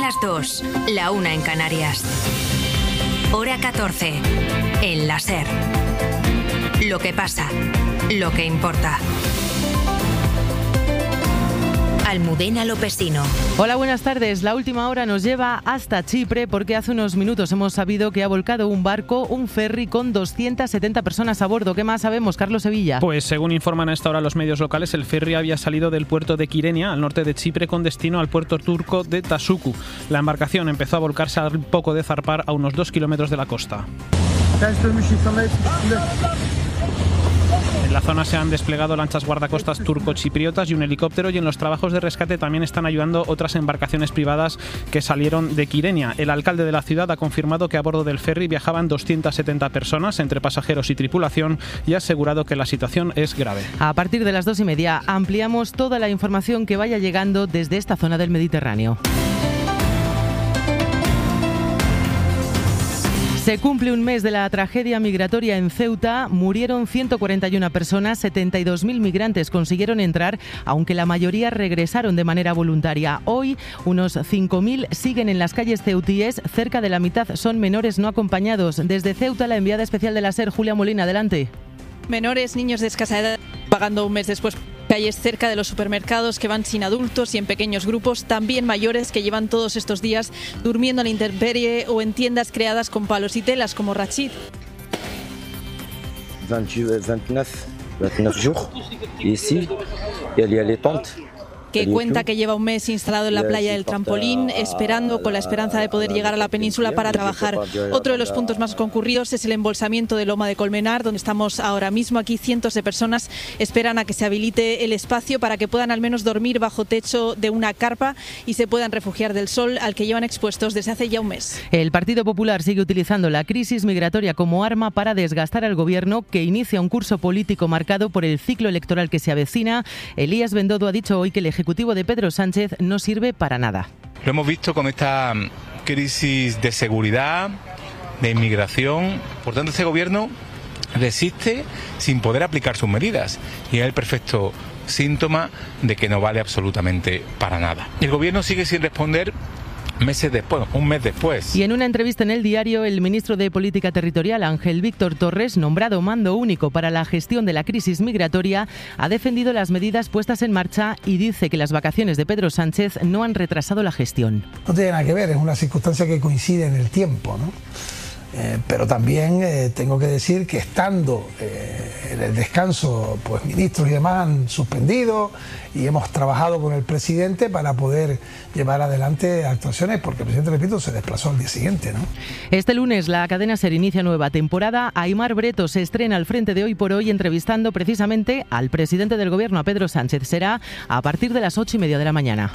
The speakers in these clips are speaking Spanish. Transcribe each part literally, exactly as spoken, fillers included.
las dos, la una en Canarias. Hora catorce, en la SER. Lo que pasa, lo que importa. Almudena Lopesino. Hola, buenas tardes. La última hora nos lleva hasta Chipre porque hace unos minutos hemos sabido que ha volcado un barco, un ferry con doscientas setenta personas a bordo. ¿Qué más sabemos, Carlos Sevilla? Pues según informan a esta hora los medios locales, el ferry había salido del puerto de Kyrenia, al norte de Chipre, con destino al puerto turco de Tasuku. La embarcación empezó a volcarse al poco de zarpar a unos dos kilómetros de la costa. En la zona se han desplegado lanchas guardacostas turco-chipriotas y un helicóptero, y en los trabajos de rescate también están ayudando otras embarcaciones privadas que salieron de Kyrenia. El alcalde de la ciudad ha confirmado que a bordo del ferry viajaban doscientas setenta personas entre pasajeros y tripulación y ha asegurado que la situación es grave. A partir de las dos y media ampliamos toda la información que vaya llegando desde esta zona del Mediterráneo. Se cumple un mes de la tragedia migratoria en Ceuta. Murieron ciento cuarenta y una personas, setenta y dos mil migrantes consiguieron entrar, aunque la mayoría regresaron de manera voluntaria. Hoy, unos cinco mil siguen en las calles ceutíes, cerca de la mitad son menores no acompañados. Desde Ceuta, la enviada especial de la SER, Julia Molina, adelante. Menores, niños de escasa edad, pagando un mes después. Calles cerca de los supermercados que van sin adultos y en pequeños grupos, también mayores que llevan todos estos días durmiendo a la intemperie o en tiendas creadas con palos y telas como Rachid. veintinueve, veintinueve jours, y ici, il y a les tentes. Que cuenta que lleva un mes instalado en la playa del Trampolín, esperando con la esperanza de poder llegar a la península para trabajar. Otro de los puntos más concurridos es el embolsamiento de Loma de Colmenar, donde estamos ahora mismo. Aquí cientos de personas esperan a que se habilite el espacio para que puedan al menos dormir bajo techo de una carpa y se puedan refugiar del sol al que llevan expuestos desde hace ya un mes. El Partido Popular sigue utilizando la crisis migratoria como arma para desgastar al gobierno, que inicia un curso político marcado por el ciclo electoral que se avecina. Elías Bendodo ha dicho hoy que el Ejecutivo El Ejecutivo de Pedro Sánchez no sirve para nada. Lo hemos visto con esta crisis de seguridad, de inmigración. Por tanto, este gobierno resiste sin poder aplicar sus medidas y es el perfecto síntoma de que no vale absolutamente para nada. El gobierno sigue sin responder meses después, un mes después. Y en una entrevista en El Diario, el ministro de Política Territorial, Ángel Víctor Torres, nombrado mando único para la gestión de la crisis migratoria, ha defendido las medidas puestas en marcha y dice que las vacaciones de Pedro Sánchez no han retrasado la gestión. No tiene nada que ver, es una circunstancia que coincide en el tiempo, ¿no? Eh, pero también eh, tengo que decir que estando eh, en el descanso, pues ministros y demás han suspendido y hemos trabajado con el presidente para poder llevar adelante actuaciones, porque el presidente, repito, se desplazó al día siguiente, ¿no? Este lunes la cadena SER inicia nueva temporada. Aimar Breto se estrena al frente de Hoy por Hoy, entrevistando precisamente al presidente del gobierno, a Pedro Sánchez. Será a partir de las ocho y media de la mañana.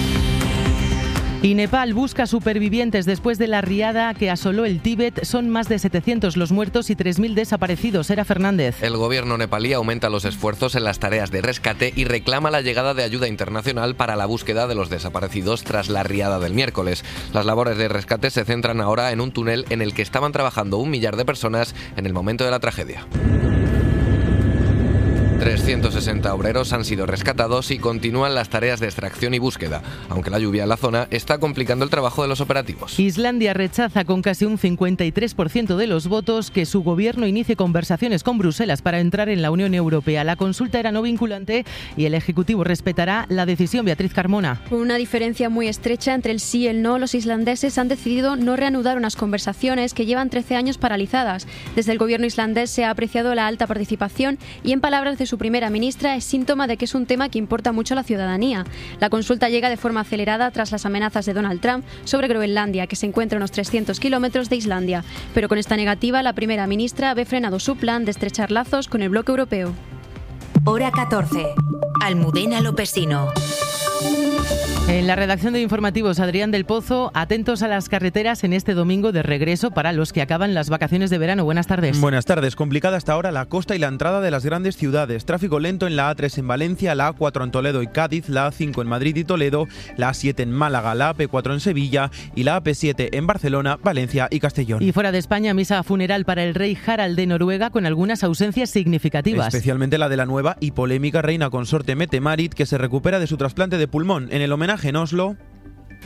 Y Nepal busca supervivientes después de la riada que asoló el Tíbet. Son más de setecientos los muertos y tres mil desaparecidos. Era Fernández. El gobierno nepalí aumenta los esfuerzos en las tareas de rescate y reclama la llegada de ayuda internacional para la búsqueda de los desaparecidos tras la riada del miércoles. Las labores de rescate se centran ahora en un túnel en el que estaban trabajando un millar de personas en el momento de la tragedia. trescientos sesenta obreros han sido rescatados y continúan las tareas de extracción y búsqueda, aunque la lluvia en la zona está complicando el trabajo de los operativos. Islandia rechaza con casi un cincuenta y tres por ciento de los votos que su gobierno inicie conversaciones con Bruselas para entrar en la Unión Europea. La consulta era no vinculante y el Ejecutivo respetará la decisión. Beatriz Carmona. Con una diferencia muy estrecha entre el sí y el no, los islandeses han decidido no reanudar unas conversaciones que llevan trece años paralizadas. Desde el gobierno islandés se ha apreciado la alta participación y, en palabras de su primera ministra, es síntoma de que es un tema que importa mucho a la ciudadanía. La consulta llega de forma acelerada tras las amenazas de Donald Trump sobre Groenlandia, que se encuentra a unos trescientos kilómetros de Islandia. Pero con esta negativa, la primera ministra ve frenado su plan de estrechar lazos con el bloque europeo. Hora catorce. Almudena Lopesino. En la redacción de Informativos, Adrián del Pozo, atentos a las carreteras en este domingo de regreso para los que acaban las vacaciones de verano. Buenas tardes. Buenas tardes. Complicada hasta ahora la costa y la entrada de las grandes ciudades. Tráfico lento en la A tres en Valencia, la A cuatro en Toledo y Cádiz, la A cinco en Madrid y Toledo, la A siete en Málaga, la A P cuatro en Sevilla y la A P siete en Barcelona, Valencia y Castellón. Y fuera de España, misa funeral para el rey Harald de Noruega con algunas ausencias significativas. Especialmente la de la nueva y polémica reina consorte Mette-Marit, que se recupera de su trasplante de pulmón. En el homenaje en Oslo...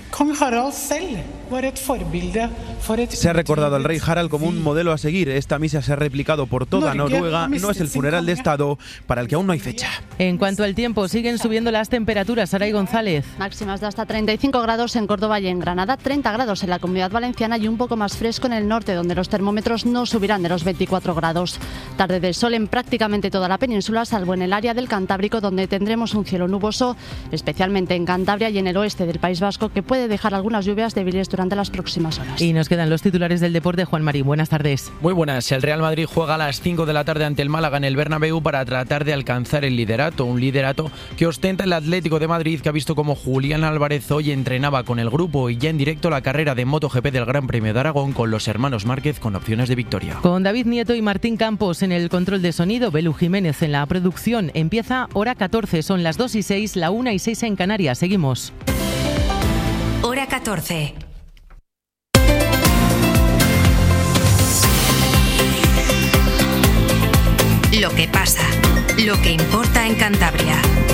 Se ha recordado al rey Harald como un modelo a seguir. Esta misa se ha replicado por toda Noruega. No es el funeral de Estado para el que aún no hay fecha. En cuanto al tiempo, siguen subiendo las temperaturas. Saray González. Máximas de hasta treinta y cinco grados en Córdoba y en Granada, treinta grados en la Comunidad Valenciana y un poco más fresco en el norte, donde los termómetros no subirán de los veinticuatro grados. Tarde de sol en prácticamente toda la península, salvo en el área del Cantábrico, donde tendremos un cielo nuboso, especialmente en Cantabria y en el oeste del País Vasco, que puede dejar algunas lluvias débiles durante las próximas horas. Y nos quedan los titulares del deporte. Juan Marín, buenas tardes. Muy buenas. El Real Madrid juega a las cinco de la tarde ante el Málaga en el Bernabéu para tratar de alcanzar el liderato, un liderato que ostenta el Atlético de Madrid, que ha visto como Julián Álvarez hoy entrenaba con el grupo y ya en directo la carrera de MotoGP del Gran Premio de Aragón con los hermanos Márquez con opciones de victoria. Con David Nieto y Martín Campos en el control de sonido, Belu Jiménez en la producción. Empieza hora catorce, son las dos y seis, la una y seis en Canarias. Seguimos. Hora catorce. Lo que pasa, lo que importa en Cantabria.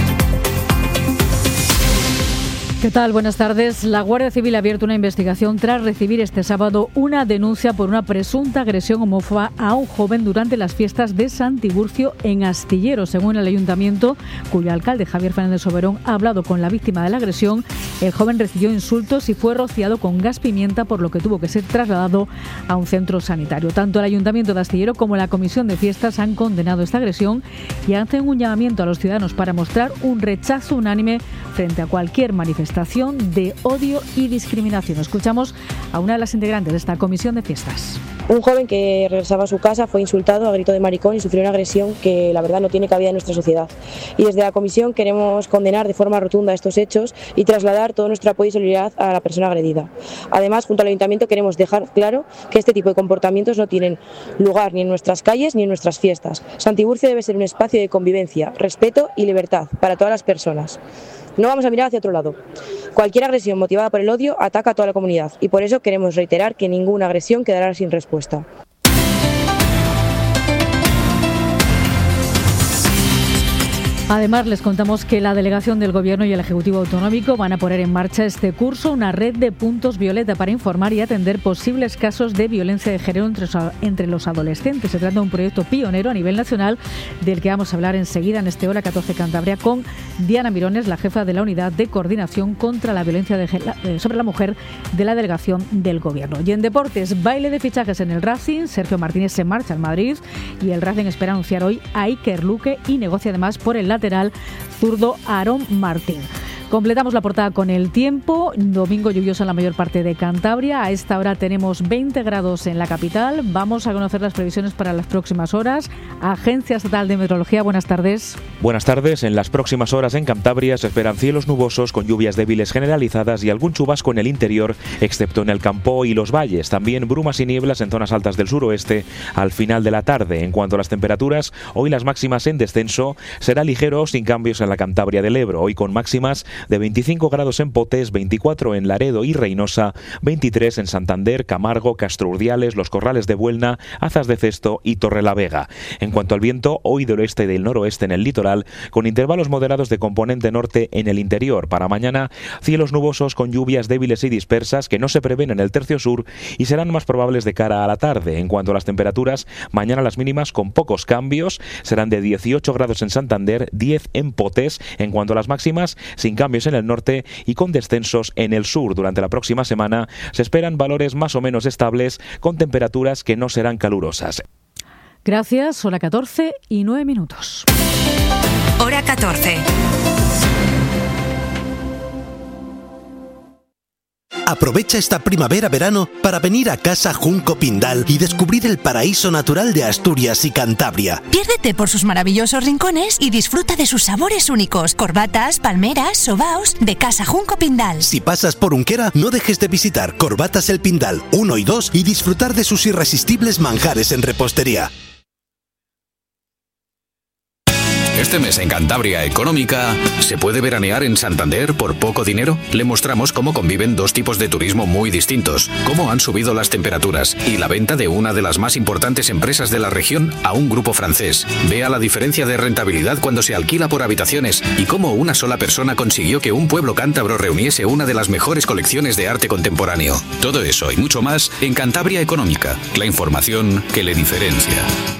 ¿Qué tal? Buenas tardes. La Guardia Civil ha abierto una investigación tras recibir este sábado una denuncia por una presunta agresión homófoba a un joven durante las fiestas de San Tiburcio en Astillero. Según el ayuntamiento, cuyo alcalde Javier Fernández Soberón ha hablado con la víctima de la agresión, el joven recibió insultos y fue rociado con gas pimienta, por lo que tuvo que ser trasladado a un centro sanitario. Tanto el ayuntamiento de Astillero como la comisión de fiestas han condenado esta agresión y hacen un llamamiento a los ciudadanos para mostrar un rechazo unánime frente a cualquier manifestación de odio y discriminación. Escuchamos a una de las integrantes de esta comisión de fiestas. Un joven que regresaba a su casa fue insultado a grito de maricón y sufrió una agresión que la verdad no tiene cabida en nuestra sociedad. Y desde la comisión queremos condenar de forma rotunda estos hechos y trasladar todo nuestro apoyo y solidaridad a la persona agredida. Además, junto al ayuntamiento queremos dejar claro que este tipo de comportamientos no tienen lugar ni en nuestras calles ni en nuestras fiestas. San Tiburcio debe ser un espacio de convivencia, respeto y libertad para todas las personas. No vamos a mirar hacia otro lado. Cualquier agresión motivada por el odio ataca a toda la comunidad y por eso queremos reiterar que ninguna agresión quedará sin respuesta. Además, les contamos que la delegación del Gobierno y el Ejecutivo Autonómico van a poner en marcha este curso una red de puntos violeta para informar y atender posibles casos de violencia de género entre, entre los adolescentes. Se trata de un proyecto pionero a nivel nacional del que vamos a hablar enseguida en este Hora catorce Cantabria con Diana Mirones, la jefa de la Unidad de Coordinación contra la Violencia de, eh, sobre la Mujer de la Delegación del Gobierno. Y en deportes, baile de fichajes en el Racing. Sergio Martínez se marcha al Madrid y el Racing espera anunciar hoy a Iker Luque y negocia además por el lateral zurdo Aarón Martín. Completamos la portada con el tiempo. Domingo lluvioso en la mayor parte de Cantabria. A esta hora tenemos veinte grados en la capital. Vamos a conocer las previsiones para las próximas horas. Agencia Estatal de Meteorología, buenas tardes. Buenas tardes. En las próximas horas en Cantabria se esperan cielos nubosos con lluvias débiles generalizadas y algún chubasco en el interior, excepto en el Campo y los valles. También brumas y nieblas en zonas altas del suroeste al final de la tarde. En cuanto a las temperaturas, hoy las máximas en descenso. Será ligero, sin cambios en la Cantabria del Ebro. Hoy con máximas de veinticinco grados en Potes, veinticuatro en Laredo y Reynosa, veintitrés en Santander, Camargo, Castro Urdiales, Los Corrales de Buelna, Azas de Cesto y Torrelavega. En cuanto al viento, hoy del oeste y del noroeste en el litoral, con intervalos moderados de componente norte en el interior. Para mañana, cielos nubosos con lluvias débiles y dispersas que no se prevén en el tercio sur y serán más probables de cara a la tarde. En cuanto a las temperaturas, mañana las mínimas con pocos cambios, serán de dieciocho grados en Santander, diez en Potes. En cuanto a las máximas, sin cambios en el norte y con descensos en el sur. Durante la próxima semana se esperan valores más o menos estables con temperaturas que no serán calurosas. Gracias. Hora catorce y nueve minutos. Hora catorce. Aprovecha esta primavera-verano para venir a Casa Junco Pindal y descubrir el paraíso natural de Asturias y Cantabria. Piérdete por sus maravillosos rincones y disfruta de sus sabores únicos. Corbatas, palmeras, sobaos de Casa Junco Pindal. Si pasas por Unquera, no dejes de visitar Corbatas El Pindal uno y dos y disfrutar de sus irresistibles manjares en repostería. Este mes en Cantabria Económica, ¿se puede veranear en Santander por poco dinero? Le mostramos cómo conviven dos tipos de turismo muy distintos, cómo han subido las temperaturas y la venta de una de las más importantes empresas de la región a un grupo francés. Vea la diferencia de rentabilidad cuando se alquila por habitaciones y cómo una sola persona consiguió que un pueblo cántabro reuniese una de las mejores colecciones de arte contemporáneo. Todo eso y mucho más en Cantabria Económica, la información que le diferencia.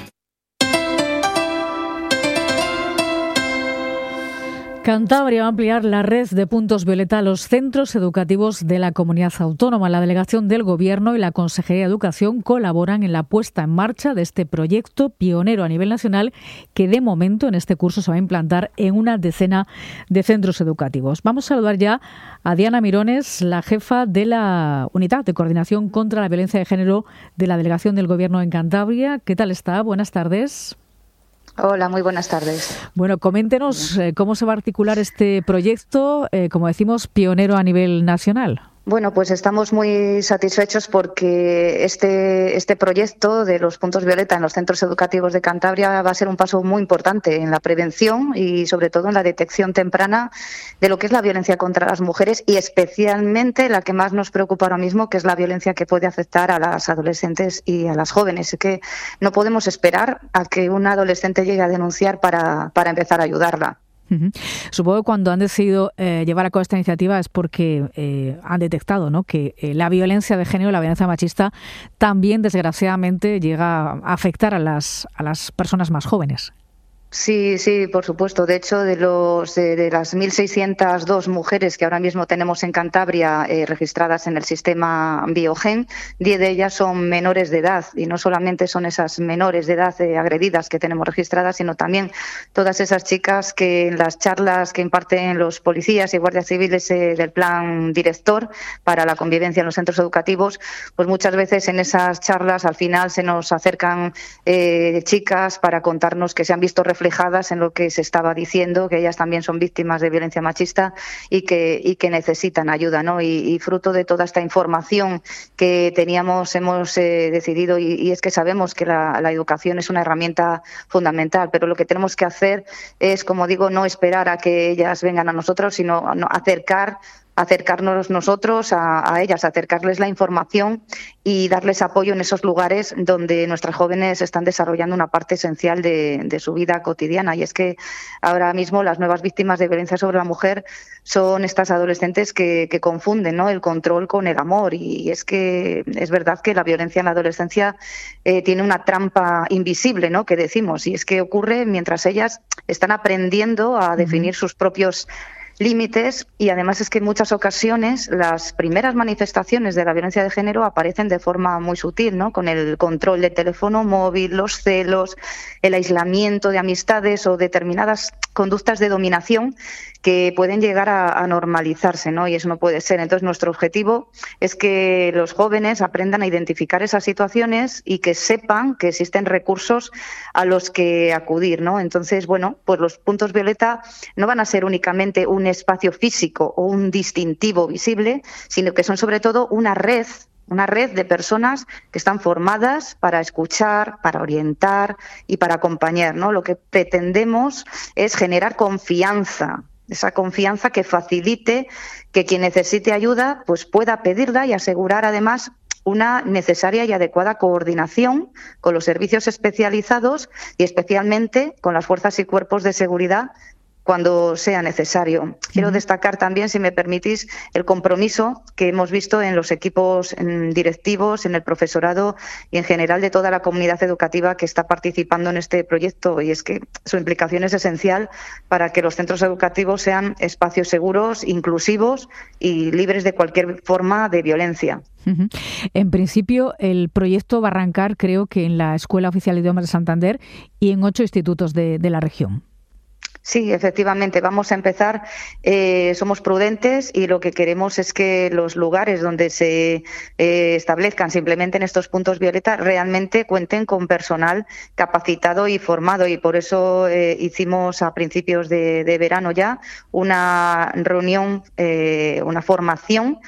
Cantabria va a ampliar la red de puntos violeta a los centros educativos de la comunidad autónoma. La delegación del Gobierno y la Consejería de Educación colaboran en la puesta en marcha de este proyecto pionero a nivel nacional que de momento en este curso se va a implantar en una decena de centros educativos. Vamos a saludar ya a Diana Mirones, la jefa de la Unidad de Coordinación contra la Violencia de Género de la delegación del Gobierno en Cantabria. ¿Qué tal está? Buenas tardes. Hola, muy buenas tardes. Bueno, coméntenos eh, cómo se va a articular este proyecto, eh, como decimos, pionero a nivel nacional. Bueno, pues estamos muy satisfechos porque este, este proyecto de los puntos violeta en los centros educativos de Cantabria va a ser un paso muy importante en la prevención y sobre todo en la detección temprana de lo que es la violencia contra las mujeres y especialmente la que más nos preocupa ahora mismo, que es la violencia que puede afectar a las adolescentes y a las jóvenes. Es que no podemos esperar a que una adolescente llegue a denunciar para, para empezar a ayudarla. Uh-huh. Supongo que cuando han decidido eh, llevar a cabo esta iniciativa es porque eh, han detectado, ¿no?, que eh, la violencia de género, la violencia machista, también desgraciadamente llega a afectar a las, a las personas más jóvenes. Sí, sí, por supuesto. De hecho, de los de, de las mil seiscientas dos mujeres que ahora mismo tenemos en Cantabria eh, registradas en el sistema Biogen, diez de ellas son menores de edad y no solamente son esas menores de edad eh, agredidas que tenemos registradas, sino también todas esas chicas que en las charlas que imparten los policías y guardias civiles eh, del plan director para la convivencia en los centros educativos, pues muchas veces en esas charlas al final se nos acercan eh, chicas para contarnos que se han visto reflejadas en lo que se estaba diciendo, que ellas también son víctimas de violencia machista y que, y que necesitan ayuda, ¿no? Y, y fruto de toda esta información que teníamos, hemos eh, decidido, y, y es que sabemos que la, la educación es una herramienta fundamental, pero lo que tenemos que hacer es, como digo, no esperar a que ellas vengan a nosotros, sino no, acercar acercarnos nosotros a, a ellas, acercarles la información y darles apoyo en esos lugares donde nuestras jóvenes están desarrollando una parte esencial de, de su vida cotidiana. Y es que ahora mismo las nuevas víctimas de violencia sobre la mujer son estas adolescentes que, que confunden, ¿no?, el control con el amor. Y es que es verdad que la violencia en la adolescencia eh, tiene una trampa invisible, ¿no?, que decimos, y es que ocurre mientras ellas están aprendiendo a definir sus propios límites y además es que en muchas ocasiones las primeras manifestaciones de la violencia de género aparecen de forma muy sutil, ¿no?, con el control del teléfono móvil, los celos, el aislamiento de amistades o determinadas conductas de dominación que pueden llegar a, a normalizarse, ¿no? Y eso no puede ser. Entonces nuestro objetivo es que los jóvenes aprendan a identificar esas situaciones y que sepan que existen recursos a los que acudir, ¿no? Entonces, bueno, pues los puntos violeta no van a ser únicamente un espacio físico o un distintivo visible, sino que son sobre todo una red una red de personas que están formadas para escuchar, para orientar y para acompañar, ¿no? Lo que pretendemos es generar confianza, esa confianza que facilite que quien necesite ayuda pues pueda pedirla y asegurar además una necesaria y adecuada coordinación con los servicios especializados y especialmente con las fuerzas y cuerpos de seguridad cuando sea necesario. Quiero destacar también, si me permitís, el compromiso que hemos visto en los equipos en directivos, en el profesorado y en general de toda la comunidad educativa que está participando en este proyecto, y es que su implicación es esencial para que los centros educativos sean espacios seguros, inclusivos y libres de cualquier forma de violencia. Uh-huh. En principio, el proyecto va a arrancar, creo que en la Escuela Oficial de Idiomas de Santander y en ocho institutos de, de la región. Sí, efectivamente, vamos a empezar. Eh, somos prudentes y lo que queremos es que los lugares donde se eh, establezcan, se implementen estos puntos violeta, realmente cuenten con personal capacitado y formado. Y por eso eh, hicimos a principios de, de verano ya una reunión, eh, una formación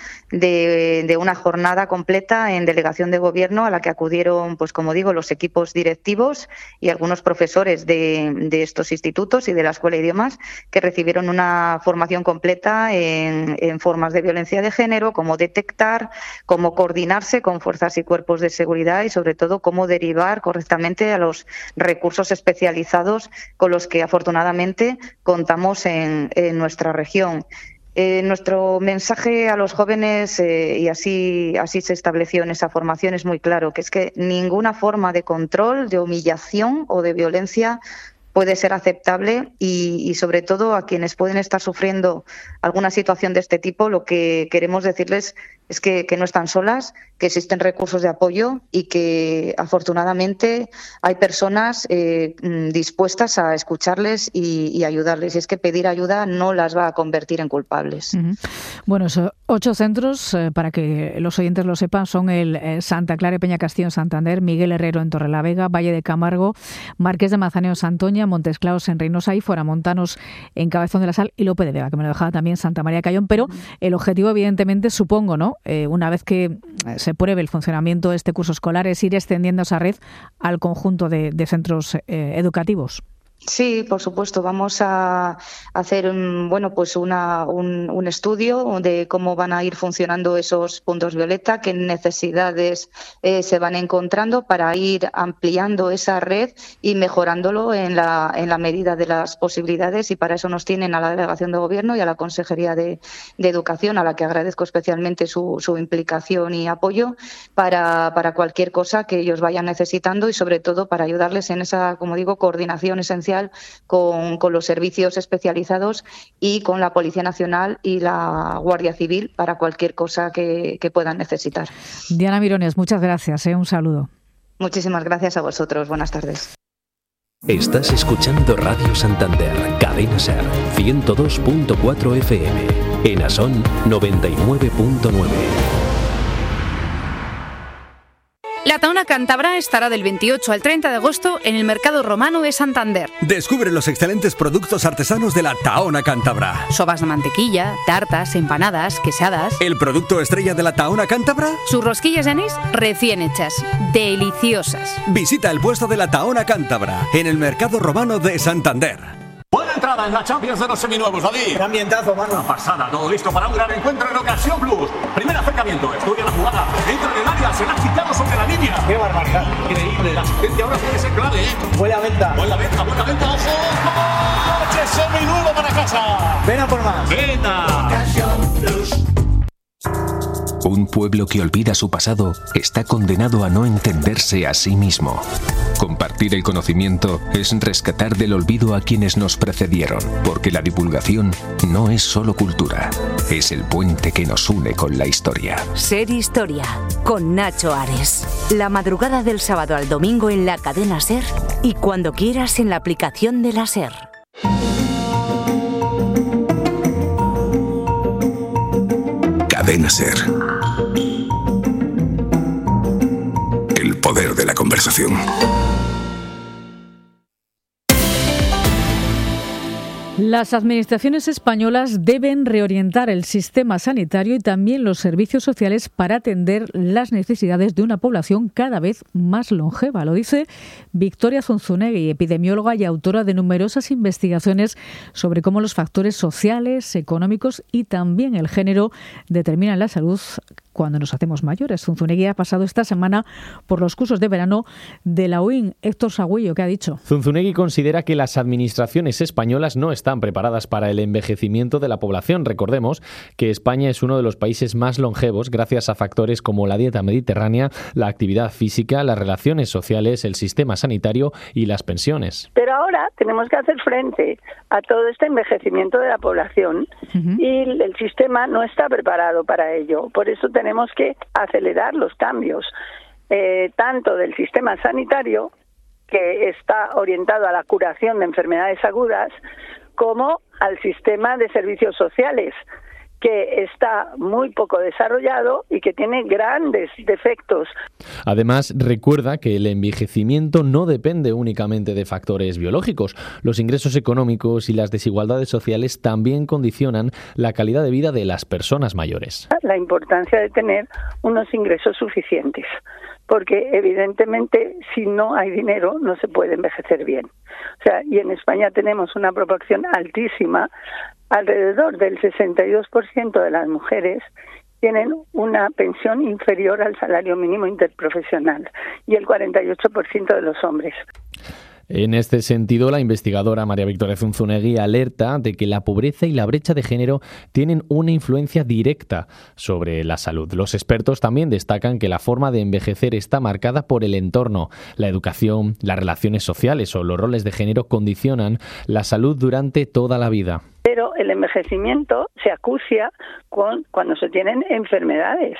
de, de una jornada completa en delegación de gobierno a la que acudieron, pues como digo, los equipos directivos y algunos profesores de, de estos institutos y de la Escuela de Idiomas, que recibieron una formación completa en, en formas de violencia de género, cómo detectar, cómo coordinarse con fuerzas y cuerpos de seguridad y sobre todo cómo derivar correctamente a los recursos especializados con los que afortunadamente contamos en, en nuestra región. Eh, nuestro mensaje a los jóvenes, eh, y así, así se estableció en esa formación, es muy claro, que es que ninguna forma de control, de humillación o de violencia puede ser aceptable y, y sobre todo a quienes pueden estar sufriendo alguna situación de este tipo, lo que queremos decirles es que, que no están solas, que existen recursos de apoyo y que afortunadamente hay personas eh, dispuestas a escucharles y, y ayudarles. Y es que pedir ayuda no las va a convertir en culpables. Uh-huh. Bueno, esos ocho centros, eh, para que los oyentes lo sepan, son el eh, Santa Clara y Peñacastillo en Santander, Miguel Herrero en Torrelavega, Valle de Camargo, Marqués de Mazaneo en Santoña, Montes Claros en Reynosa y Foramontanos en Cabezón de la Sal y Lope de Vega, que me lo dejaba también Santa María de Cayón. Pero el objetivo, evidentemente, supongo, ¿no? Eh, una vez que se pruebe el funcionamiento de este curso escolar, es ir extendiendo esa red al conjunto de, de centros eh, educativos. Sí, por supuesto. Vamos a hacer un, bueno, pues una, un, un estudio de cómo van a ir funcionando esos puntos violeta, qué necesidades eh, se van encontrando para ir ampliando esa red y mejorándolo en la, en la medida de las posibilidades. Y para eso nos tienen a la Delegación de Gobierno y a la Consejería de, de Educación, a la que agradezco especialmente su, su implicación y apoyo para, para cualquier cosa que ellos vayan necesitando y sobre todo para ayudarles en esa, como digo, coordinación esencial Con, con los servicios especializados y con la Policía Nacional y la Guardia Civil para cualquier cosa que, que puedan necesitar. Diana Mirones, muchas gracias. ¿eh? Un saludo. Muchísimas gracias a vosotros. Buenas tardes. Estás escuchando Radio Santander, Cadena Ser, ciento dos punto cuatro F M, en Asón noventa y nueve punto nueve. La Tahona Cántabra estará del veintiocho al treinta de agosto en el Mercado Romano de Santander. Descubre los excelentes productos artesanos de la Tahona Cántabra. Sobas de mantequilla, tartas, empanadas, quesadas. ¿El producto estrella de la Tahona Cántabra? Sus rosquillas de anís recién hechas, deliciosas. Visita el puesto de la Tahona Cántabra en el Mercado Romano de Santander. Buena entrada en la Champions de los seminuevos, David. Qué ambientazo, mano. Una pasada, todo listo para un gran encuentro en Ocasión Plus. Primer acercamiento, estudia la jugada, entra en el área, se la ha quitado sobre la línea. Qué barbaridad. Increíble, la asistencia ahora puede ser clave, ¿eh? Buena venta. Buena venta, buena venta, ojo. ¡Coche seminuevo para casa! Ven a por más. Venta. Ocasión Plus. Un pueblo que olvida su pasado está condenado a no entenderse a sí mismo. Compartir el conocimiento es rescatar del olvido a quienes nos precedieron, porque la divulgación no es solo cultura, es el puente que nos une con la historia. Ser Historia, con Nacho Ares. La madrugada del sábado al domingo en la cadena SER y cuando quieras en la aplicación de la SER. Cadena SER. El poder de la conversación. Las administraciones españolas deben reorientar el sistema sanitario y también los servicios sociales para atender las necesidades de una población cada vez más longeva. Lo dice Victoria Zunzunegui, epidemióloga y autora de numerosas investigaciones sobre cómo los factores sociales, económicos y también el género determinan la salud cuando nos hacemos mayores. Zunzunegui ha pasado esta semana por los cursos de verano de la U I N. Héctor Sagüillo, ¿qué ha dicho? Zunzunegui considera que las administraciones españolas no están preparadas para el envejecimiento de la población. Recordemos que España es uno de los países más longevos gracias a factores como la dieta mediterránea, la actividad física, las relaciones sociales, el sistema sanitario y las pensiones. Pero ahora tenemos que hacer frente a todo este envejecimiento de la población uh-huh. y el sistema no está preparado para ello. Por eso tenemos Tenemos que acelerar los cambios, eh, tanto del sistema sanitario, que está orientado a la curación de enfermedades agudas, como al sistema de servicios sociales, que está muy poco desarrollado y que tiene grandes defectos. Además, recuerda que el envejecimiento no depende únicamente de factores biológicos. Los ingresos económicos y las desigualdades sociales también condicionan la calidad de vida de las personas mayores. La importancia de tener unos ingresos suficientes, porque evidentemente si no hay dinero no se puede envejecer bien. O sea, y en España tenemos una proporción altísima. Alrededor del sesenta y dos por ciento de las mujeres tienen una pensión inferior al salario mínimo interprofesional y el cuarenta y ocho por ciento de los hombres. En este sentido, la investigadora María Victoria Zunzunegui alerta de que la pobreza y la brecha de género tienen una influencia directa sobre la salud. Los expertos también destacan que la forma de envejecer está marcada por el entorno. La educación, las relaciones sociales o los roles de género condicionan la salud durante toda la vida. Pero el envejecimiento se acucia con, cuando se tienen enfermedades.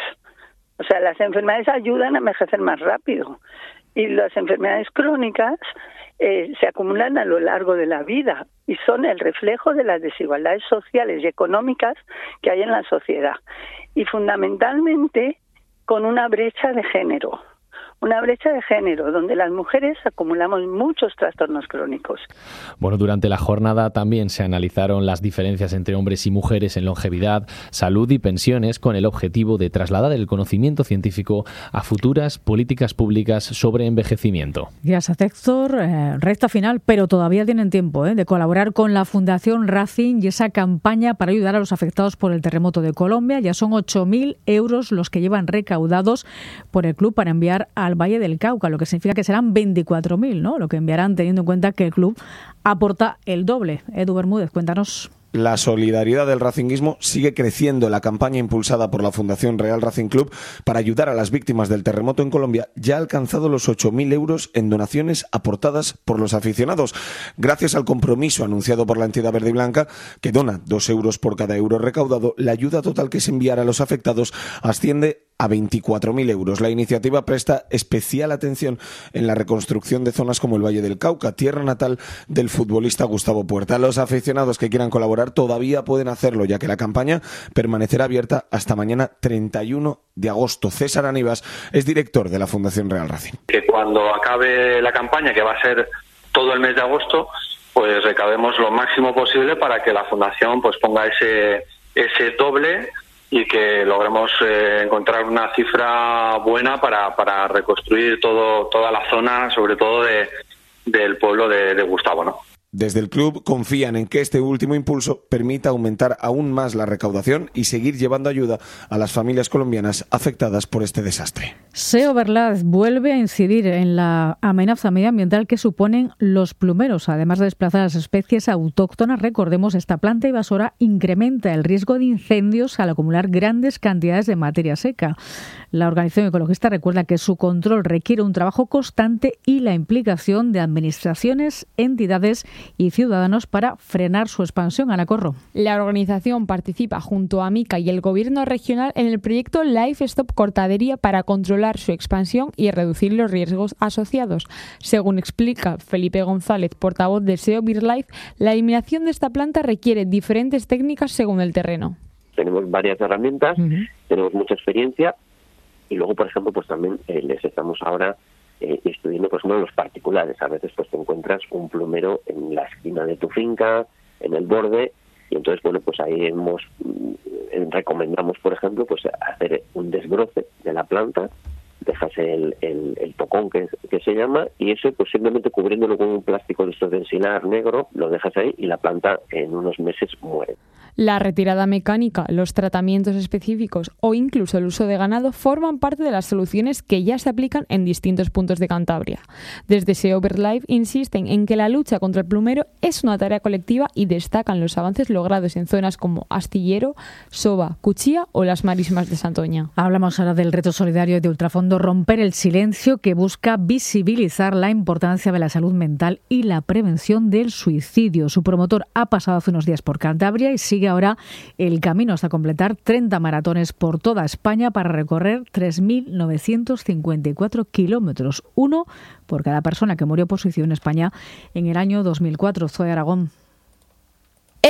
O sea, las enfermedades ayudan a envejecer más rápido. Y las enfermedades crónicas eh, se acumulan a lo largo de la vida y son el reflejo de las desigualdades sociales y económicas que hay en la sociedad. Y fundamentalmente con una brecha de género. Una brecha de género donde las mujeres acumulamos muchos trastornos crónicos. Bueno, durante la jornada también se analizaron las diferencias entre hombres y mujeres en longevidad, salud y pensiones con el objetivo de trasladar el conocimiento científico a futuras políticas públicas sobre envejecimiento. Gracias, Héctor. Eh, recta final, pero todavía tienen tiempo ¿eh? de colaborar con la Fundación Racing y esa campaña para ayudar a los afectados por el terremoto de Colombia. Ya son ocho mil euros los que llevan recaudados por el club para enviar a al Valle del Cauca, lo que significa que serán veinticuatro mil, ¿no? Lo que enviarán teniendo en cuenta que el club aporta el doble. Edu Bermúdez, cuéntanos. La solidaridad del racinguismo sigue creciendo. La campaña impulsada por la Fundación Real Racing Club para ayudar a las víctimas del terremoto en Colombia ya ha alcanzado los ocho mil euros en donaciones aportadas por los aficionados. Gracias al compromiso anunciado por la entidad verde y blanca, que dona dos euros por cada euro recaudado, la ayuda total que se enviará a los afectados asciende a veinticuatro mil euros. La iniciativa presta especial atención en la reconstrucción de zonas como el Valle del Cauca, tierra natal del futbolista Gustavo Puerta. Los aficionados que quieran colaborar todavía pueden hacerlo, ya que la campaña permanecerá abierta hasta mañana treinta y uno de agosto. César Anivas es director de la Fundación Real Racing. Que cuando acabe la campaña, que va a ser todo el mes de agosto, pues recaudemos lo máximo posible para que la Fundación pues ponga ese, ese doble y que logremos eh, encontrar una cifra buena para, para reconstruir todo, toda la zona, sobre todo de, del pueblo de, de Gustavo, ¿no? Desde el club confían en que este último impulso permita aumentar aún más la recaudación y seguir llevando ayuda a las familias colombianas afectadas por este desastre. Seo Berlaz vuelve a incidir en la amenaza medioambiental que suponen los plumeros. Además de desplazar las especies autóctonas, recordemos, esta planta invasora incrementa el riesgo de incendios al acumular grandes cantidades de materia seca. La organización ecologista recuerda que su control requiere un trabajo constante y la implicación de administraciones, entidades y ciudadanos para frenar su expansión. Ana Corro. La organización participa junto a Mica y el Gobierno regional en el proyecto Life Stop Cortadería para controlar su expansión y reducir los riesgos asociados. Según explica Felipe González, portavoz de S E O BirdLife, la eliminación de esta planta requiere diferentes técnicas según el terreno. Tenemos varias herramientas, uh-huh. tenemos mucha experiencia y luego, por ejemplo, pues también eh, les estamos ahora Eh, estudiando, por ejemplo, los particulares. A veces pues te encuentras un plumero en la esquina de tu finca, en el borde, y entonces, bueno, pues ahí hemos eh, recomendamos, por ejemplo, pues hacer un desbroce de la planta, dejas el, el, el tocón que, que se llama, y eso pues simplemente cubriéndolo con un plástico de estos de ensilar negro, lo dejas ahí y la planta en unos meses muere. La retirada mecánica, los tratamientos específicos o incluso el uso de ganado forman parte de las soluciones que ya se aplican en distintos puntos de Cantabria. Desde S E O BirdLife insisten en que la lucha contra el plumero es una tarea colectiva y destacan los avances logrados en zonas como Astillero, Soba, Cuchilla o las Marismas de Santoña. Hablamos ahora del reto solidario de Ultrafondo Romper el Silencio, que busca visibilizar la importancia de la salud mental y la prevención del suicidio. Su promotor ha pasado hace unos días por Cantabria y sigue ahora el camino hasta completar treinta maratones por toda España para recorrer tres mil novecientos cincuenta y cuatro kilómetros, uno por cada persona que murió por suicidio en España en el año dos mil cuatro. Zoe Aragón.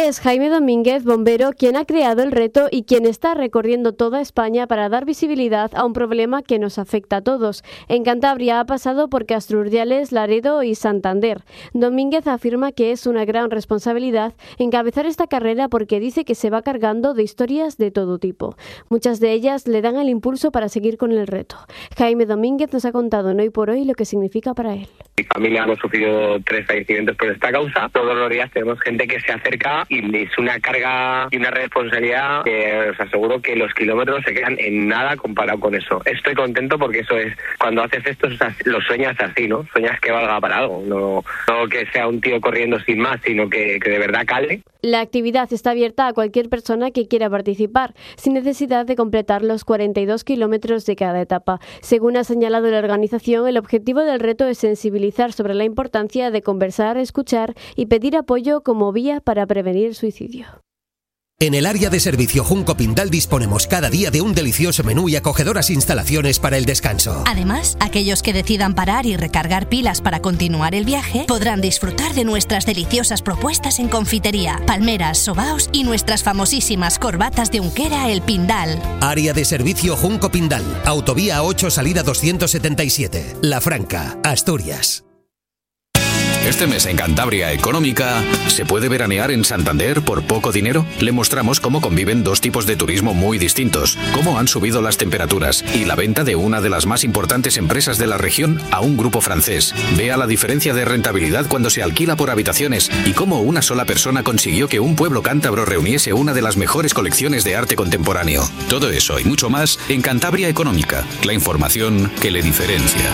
es Jaime Domínguez, bombero, quien ha creado el reto y quien está recorriendo toda España para dar visibilidad a un problema que nos afecta a todos. En Cantabria ha pasado por Castro Urdiales, Laredo y Santander. Domínguez afirma que es una gran responsabilidad encabezar esta carrera porque dice que se va cargando de historias de todo tipo. Muchas de ellas le dan el impulso para seguir con el reto. Jaime Domínguez nos ha contado en Hoy por Hoy lo que significa para él. Mi familia hemos sufrido tres fallecimientos por esta causa. Todos los días tenemos gente que se acerca y es una carga y una responsabilidad que os aseguro que los kilómetros se quedan en nada comparado con eso. Estoy contento porque eso es, cuando haces esto lo sueñas así, ¿no? Sueñas que valga para algo, no, no que sea un tío corriendo sin más, sino que, que de verdad cale. La actividad está abierta a cualquier persona que quiera participar, sin necesidad de completar los cuarenta y dos kilómetros de cada etapa. Según ha señalado la organización, el objetivo del reto es sensibilizar sobre la importancia de conversar, escuchar y pedir apoyo como vía para prevenir el suicidio. En el área de servicio Junco Pindal disponemos cada día de un delicioso menú y acogedoras instalaciones para el descanso. Además, aquellos que decidan parar y recargar pilas para continuar el viaje podrán disfrutar de nuestras deliciosas propuestas en confitería, palmeras, sobaos y nuestras famosísimas corbatas de Unquera El Pindal. Área de servicio Junco Pindal, Autovía ocho, salida doscientos setenta y siete, La Franca, Asturias. Este mes en Cantabria Económica, ¿se puede veranear en Santander por poco dinero? Le mostramos cómo conviven dos tipos de turismo muy distintos, cómo han subido las temperaturas y la venta de una de las más importantes empresas de la región a un grupo francés. Vea la diferencia de rentabilidad cuando se alquila por habitaciones y cómo una sola persona consiguió que un pueblo cántabro reuniese una de las mejores colecciones de arte contemporáneo. Todo eso y mucho más en Cantabria Económica, la información que le diferencia.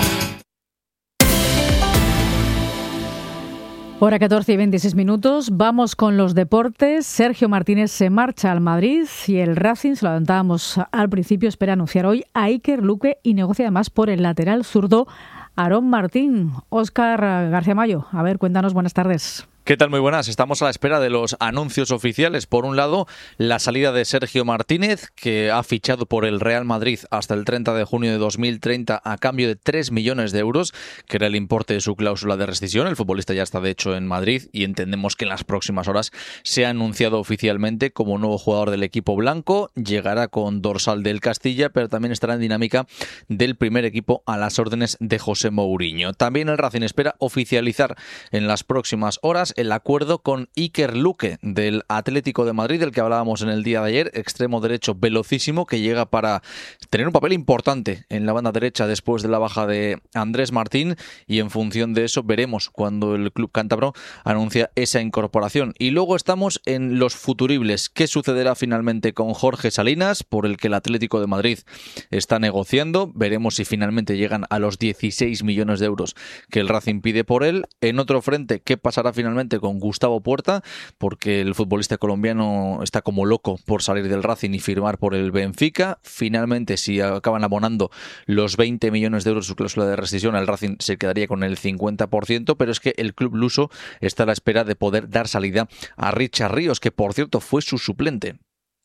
Hora catorce y veintiséis minutos, vamos con los deportes. Sergio Martínez se marcha al Madrid y el Racing, se lo adelantábamos al principio, espera anunciar hoy a Iker Luque y negocia además por el lateral zurdo Aarón Martín. Óscar García Mayo, a ver, cuéntanos, buenas tardes. ¿Qué tal? Muy buenas. Estamos a la espera de los anuncios oficiales. Por un lado, la salida de Sergio Martínez, que ha fichado por el Real Madrid hasta el treinta de junio de dos mil treinta a cambio de tres millones de euros, que era el importe de su cláusula de rescisión. El futbolista ya está, de hecho, en Madrid y entendemos que en las próximas horas se ha anunciado oficialmente como nuevo jugador del equipo blanco. Llegará con dorsal del Castilla, pero también estará en dinámica del primer equipo a las órdenes de José Mourinho. También el Racing espera oficializar en las próximas horas el acuerdo con Iker Luque del Atlético de Madrid, del que hablábamos en el día de ayer, extremo derecho velocísimo que llega para tener un papel importante en la banda derecha después de la baja de Andrés Martín, y en función de eso veremos cuando el club cántabro anuncia esa incorporación. Y luego estamos en los futuribles. ¿Qué sucederá finalmente con Jorge Salinas, por el que el Atlético de Madrid está negociando? Veremos si finalmente llegan a los dieciséis millones de euros que el Racing pide por él. En otro frente, ¿qué pasará finalmente con Gustavo Puerta? Porque el futbolista colombiano está como loco por salir del Racing y firmar por el Benfica. Finalmente, si acaban abonando los veinte millones de euros de su cláusula de rescisión, el Racing se quedaría con el cincuenta por ciento, pero es que el club luso está a la espera de poder dar salida a Richard Ríos, que por cierto fue su suplente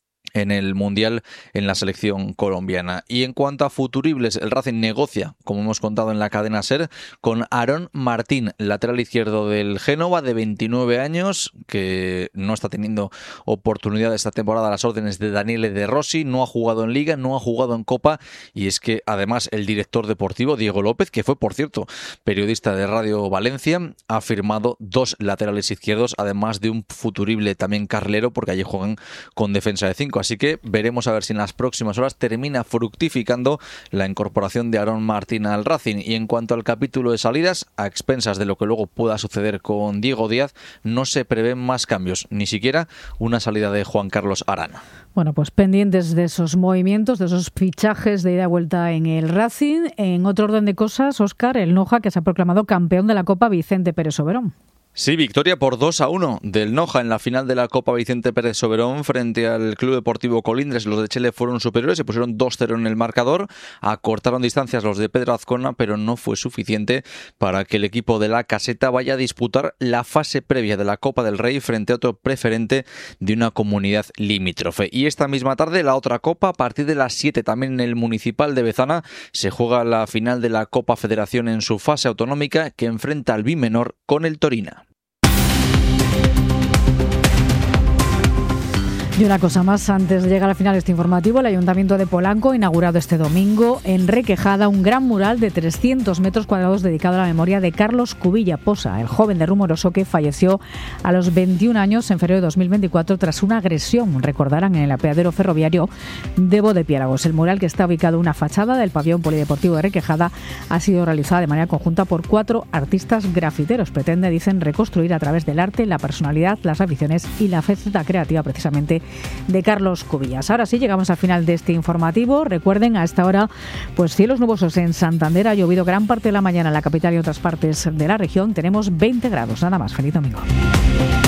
en el Mundial en la selección colombiana. Y en cuanto a futuribles, el Racing negocia, como hemos contado en la cadena SER, con Aarón Martín, lateral izquierdo del Génova, de veintinueve años, que no está teniendo oportunidad esta temporada a las órdenes de Daniele De Rossi. No ha jugado en Liga, no ha jugado en Copa, y es que además el director deportivo, Diego López, que fue por cierto periodista de Radio Valencia, ha firmado dos laterales izquierdos, además de un futurible también carrilero, porque allí juegan con defensa de cinco. Así que veremos a ver si en las próximas horas termina fructificando la incorporación de Aarón Martín al Racing. Y en cuanto al capítulo de salidas, a expensas de lo que luego pueda suceder con Diego Díaz, no se prevén más cambios, ni siquiera una salida de Juan Carlos Arana. Bueno, pues pendientes de esos movimientos, de esos fichajes de ida y vuelta en el Racing. En otro orden de cosas, Óscar, el Noja, que se ha proclamado campeón de la Copa Vicente Pérez Soberón. Sí, victoria por dos a uno del Noja en la final de la Copa Vicente Pérez Soberón frente al Club Deportivo Colindres. Los de Chile fueron superiores, se pusieron dos cero en el marcador, acortaron distancias los de Pedro Azcona, pero no fue suficiente para que el equipo de la Caseta vaya a disputar la fase previa de la Copa del Rey frente a otro preferente de una comunidad limítrofe. Y esta misma tarde la otra Copa, a partir de las siete, también en el Municipal de Bezana, se juega la final de la Copa Federación en su fase autonómica, que enfrenta al Bimenor con el Torina. Y una cosa más, antes de llegar al final de este informativo, el Ayuntamiento de Polanco ha inaugurado este domingo en Requejada un gran mural de trescientos metros cuadrados dedicado a la memoria de Carlos Cubilla Posa, el joven de Rumoroso que falleció a los veintiún años en febrero de dos mil veinticuatro tras una agresión, recordarán, en el apeadero ferroviario de Bodepiélagos. El mural, que está ubicado en una fachada del pabellón polideportivo de Requejada, ha sido realizada de manera conjunta por cuatro artistas grafiteros. Pretende, dicen, reconstruir a través del arte la personalidad, las aficiones y la faceta creativa precisamente de Carlos Cubillas. Ahora sí, llegamos al final de este informativo. Recuerden, a esta hora, pues cielos nubosos en Santander. Ha llovido gran parte de la mañana en la capital y otras partes de la región. Tenemos veinte grados, nada más. Feliz domingo.